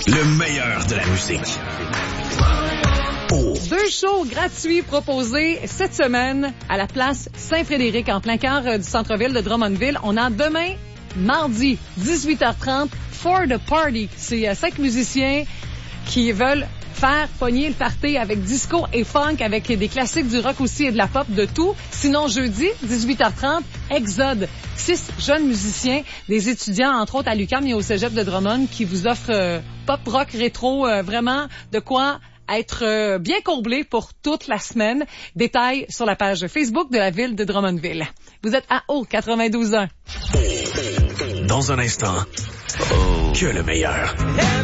Le meilleur de la musique. Oh. 2 shows gratuits proposés cette semaine à la place Saint-Frédéric, en plein cœur du centre-ville de Drummondville. On a demain, mardi, 18h30, For the Party. C'est 5 musiciens qui veulent faire pogner le party avec disco et funk, avec des classiques du rock aussi et de la pop, de tout. Sinon, jeudi, 18h30, Exode. 6 jeunes musiciens, des étudiants, entre autres à l'UQAM et au Cégep de Drummond, qui vous offrent pop, rock, rétro, vraiment de quoi être bien comblé pour toute la semaine. Détails sur la page Facebook de la ville de Drummondville. Vous êtes à O 92.1. Dans un instant, que le meilleur.